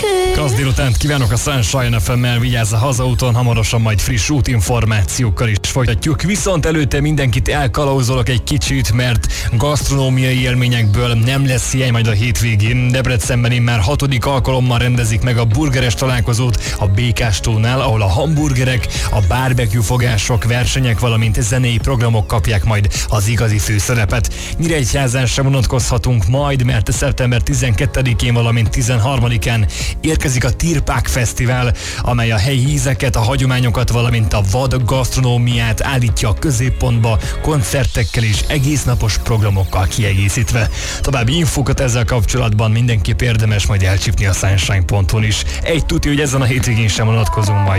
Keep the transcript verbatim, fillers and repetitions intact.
Kasz délutánt kívánok a Sunshine ef em-mel, vigyázz a hazaúton, hamarosan majd friss útinformációkkal is folytatjuk. Viszont előtte mindenkit elkalauzolok egy kicsit, mert gasztronómiai élményekből nem lesz hiány majd a hétvégén. Debrecenben immár hatodik alkalommal rendezik meg a burgeres találkozót a Békástónál, ahol a hamburgerek, a barbecue fogások, versenyek, valamint zenei programok kapják majd az igazi főszerepet. Nyíregyházán sem unatkozhatunk majd, mert szeptember tizenkettedikén, valamint tizenharmadikán érkezik a Tirpák Fesztivál, amely a helyi ízeket, a hagyományokat, valamint a vad gasztronómiát állítja a középpontba, koncertekkel és egésznapos programokkal kiegészítve. További infókat ezzel kapcsolatban mindenképp érdemes majd elcsípni a sunshine pont hu-n is. Egy tuti, hogy ezen a hétvégén sem unatkozunk majd.